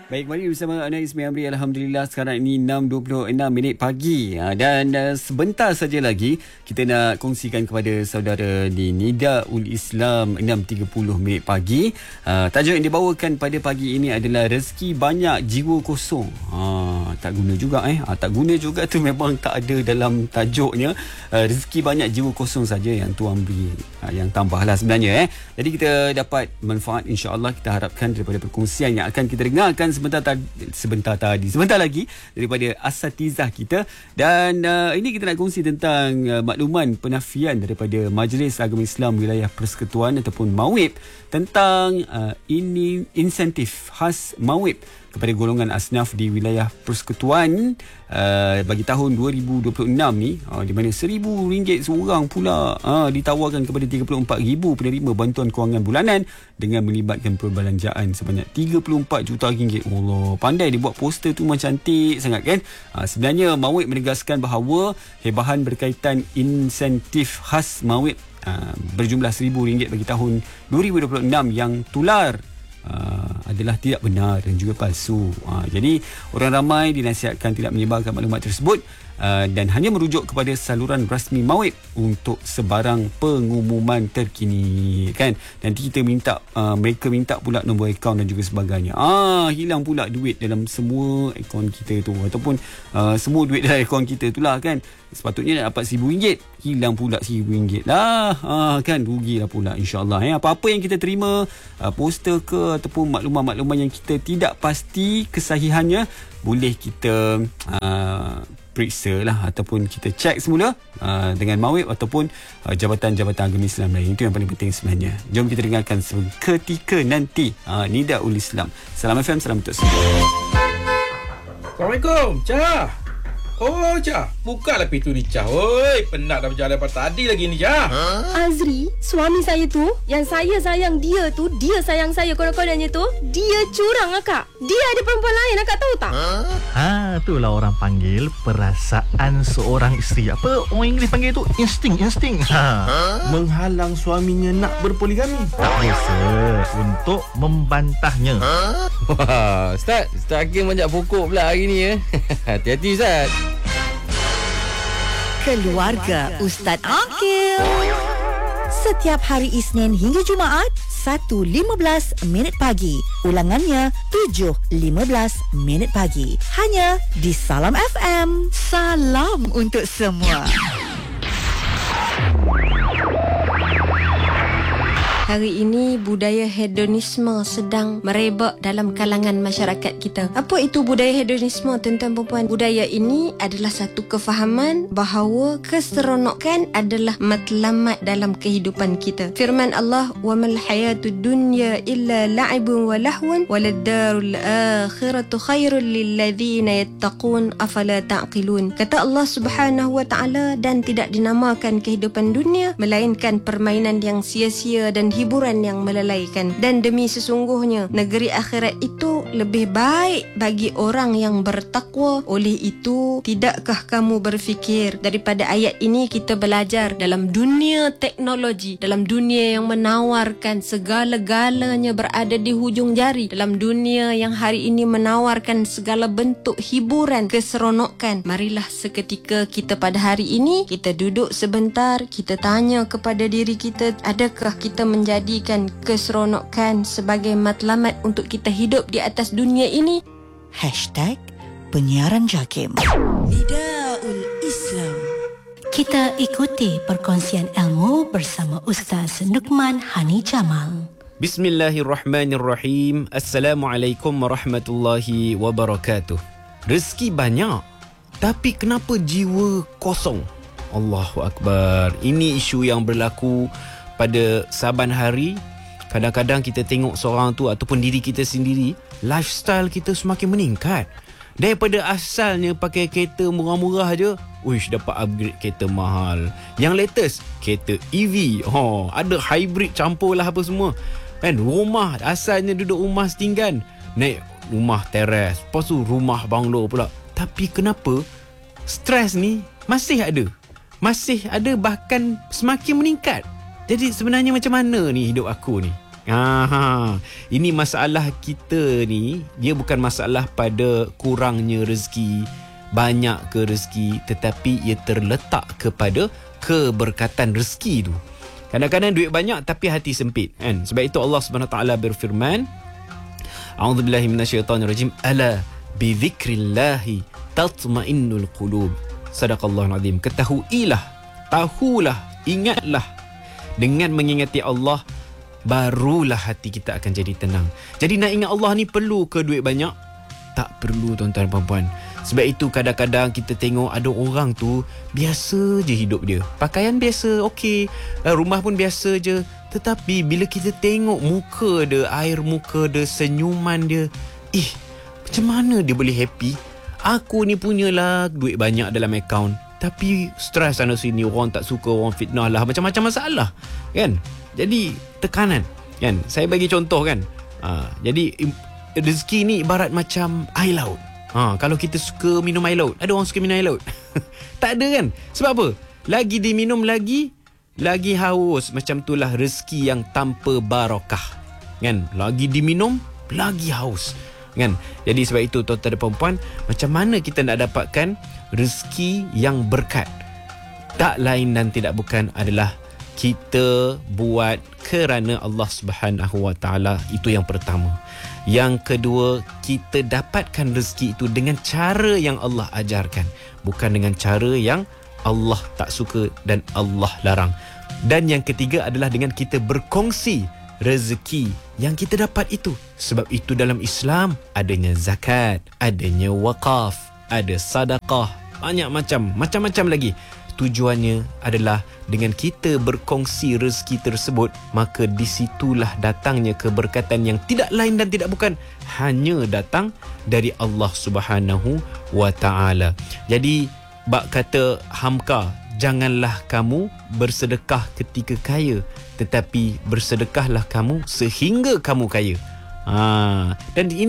Baik, kembali bersama Ana Ismi Amri. Alhamdulillah sekarang ini 6.26 pagi. Dan sebentar saja lagi kita nak kongsikan kepada saudara di Nidaul Islam 6.30 pagi. Tajuk yang dibawakan pada pagi ini adalah rezeki banyak jiwa kosong. Tak guna juga tak guna juga tu memang tak ada dalam tajuknya. Rezeki banyak jiwa kosong saja yang Tuhan beri, yang tambahlah sebenarnya. Jadi kita dapat manfaat, insya-Allah kita harapkan daripada perkongsian yang akan kita dengarkan sebentar lagi daripada asatizah kita. Dan ini kita nak kongsi tentang makluman penafian daripada Majlis Agama Islam Wilayah Persekutuan ataupun MAWIP tentang insentif khas MAWIP kepada golongan asnaf di wilayah persekutuan bagi tahun 2026 ni, di mana RM1,000 seorang pula ditawarkan kepada 34,000 penerima bantuan kewangan bulanan dengan melibatkan perbelanjaan sebanyak RM34 juta. Allah, pandai dia buat poster tu, memang cantik sangat kan. Sebenarnya MAWIP menegaskan bahawa hebahan berkaitan insentif khas MAWIP berjumlah RM1,000 bagi tahun 2026 yang tular adalah tidak benar dan juga palsu. Jadi orang ramai dinasihatkan tidak menyebarkan maklumat tersebut dan hanya merujuk kepada saluran rasmi MAWIP untuk sebarang pengumuman terkini kan. Nanti kita minta mereka minta pula nombor akaun dan juga sebagainya. Hilang pula duit dalam semua akaun kita tu, ataupun semua duit dalam akaun kita tu lah kan. Sepatutnya nak dapat RM1,000, hilang pula RM1,000 lah. Kan rugilah pula, insya-Allah. Apa-apa yang kita terima, poster ke ataupun maklumat-maklumat yang kita tidak pasti kesahihannya, boleh kita periksa lah ataupun kita cek semula dengan MAWIP ataupun jabatan-jabatan agama Islam lain. Itu yang paling penting sebenarnya. Jom kita dengarkan ketika nanti Nidaul Islam. Salam FM, salam untuk semua. Assalamualaikum, Cah. Oh, Cah, bukalah pintu ni, Cah. Oi, penat dah berjalan daripada tadi lagi ni, Cah. Azri, suami saya tu, yang saya sayang dia tu, dia sayang saya konon-kononnya tu, dia curang akak. Dia ada perempuan lain, akak tahu tak? Itulah orang panggil perasaan seorang isteri. Apa orang Inggeris panggil tu? Insting. Menghalang suaminya nak berpoligami. Tak biasa untuk membantahnya. Wah, Ustaz Hakim banyak pokok pula hari ni ya. Hati-hati Ustaz. Keluarga Ustaz Akil. Setiap hari Isnin hingga Jumaat 1.15 pagi. Ulangannya 7.15 pagi. Hanya di Salam FM. Salam untuk semua. Hari ini budaya hedonisme sedang merebak dalam kalangan masyarakat kita. Apa itu budaya hedonisme, tuan-tuan perempuan? Budaya ini adalah satu kefahaman bahawa keseronokan adalah matlamat dalam kehidupan kita. Firman Allah, "Wa mal hayatud dunya illa la'ibun wa lahwun waladdarul akhiratu khairul lil ladzina yattaqun afala ta'qilun." Kata Allah Subhanahu wa taala, dan tidak dinamakan kehidupan dunia melainkan permainan yang sia-sia dan hiburan yang melalaikan. Dan demi sesungguhnya negeri akhirat itu lebih baik bagi orang yang bertakwa. Oleh itu, tidakkah kamu berfikir? Daripada ayat ini kita belajar dalam dunia teknologi, dalam dunia yang menawarkan segala-galanya berada di hujung jari, dalam dunia yang hari ini menawarkan segala bentuk hiburan, keseronokan, marilah seketika kita pada hari ini kita duduk sebentar, kita tanya kepada diri kita, adakah kita menjadikan keseronokan sebagai matlamat untuk kita hidup di atas dunia ini? #Penyiaran Jakim. Nidaul Islam. Kita ikuti perkongsian ilmu bersama Ustaz Nukman Hani Jamal. Bismillahirrahmanirrahim. Assalamualaikum warahmatullahi wabarakatuh. Rezeki banyak, tapi kenapa jiwa kosong? Allahu Akbar. Ini isu yang berlaku pada saban hari. Kadang-kadang kita tengok seorang tu ataupun diri kita sendiri, lifestyle kita semakin meningkat. Daripada asalnya pakai kereta murah-murah je, dapat upgrade kereta mahal. Yang latest, kereta EV. Ada hybrid campur lah apa semua. Kan, rumah asalnya duduk rumah setinggan, naik rumah teres, lepas tu rumah banglo pula. Tapi kenapa stres ni masih ada, bahkan semakin meningkat. Jadi sebenarnya macam mana ni hidup aku ni? Ini masalah kita ni, dia bukan masalah pada kurangnya rezeki, banyak ke rezeki, tetapi ia terletak kepada keberkatan rezeki tu. Kadang-kadang duit banyak tapi hati sempit, kan? Sebab itu Allah SWT berfirman, A'udzubillahi minasyaitanirrajim, ala bi dzikrillahi tatma'innul qulub. Sadaqallahul azim. Ketahuilah, tahulah, ingatlah, dengan mengingati Allah barulah hati kita akan jadi tenang. Jadi nak ingat Allah ni perlu ke duit banyak? Tak perlu, tuan-tuan dan puan-puan. Sebab itu kadang-kadang kita tengok ada orang tu biasa je hidup dia, pakaian biasa, okey, rumah pun biasa je, tetapi bila kita tengok muka dia, air muka dia, senyuman dia, macam mana dia boleh happy? Aku ni punyalah duit banyak dalam akaun, tapi stres sana sini, orang tak suka, orang fitnah lah, macam-macam masalah, kan? Jadi tekanan, kan? Saya bagi contoh, kan? Jadi rezeki ni ibarat macam air laut. Kalau kita suka minum air laut, ada orang suka minum air laut? Tak ada, kan? Sebab apa? Lagi diminum lagi haus. Macam itulah rezeki yang tanpa barakah, kan? Lagi diminum lagi haus, kan? Jadi sebab itu, tuan-tuan dan puan-puan, macam mana kita nak dapatkan rezeki yang berkat? Tak lain dan tidak bukan adalah kita buat kerana Allah Subhanahu Wa Taala. Itu yang pertama. Yang kedua, kita dapatkan rezeki itu dengan cara yang Allah ajarkan, bukan dengan cara yang Allah tak suka dan Allah larang. Dan yang ketiga adalah dengan kita berkongsi rezeki yang kita dapat itu. Sebab itu dalam Islam adanya zakat, adanya wakaf, ada sedekah, banyak macam-macam lagi. Tujuannya adalah dengan kita berkongsi rezeki tersebut, maka disitulah datangnya keberkatan yang tidak lain dan tidak bukan hanya datang dari Allah Subhanahu Wa Taala. Jadi bak kata Hamka, janganlah kamu bersedekah ketika kaya, tetapi bersedekahlah kamu sehingga kamu kaya. Dan ini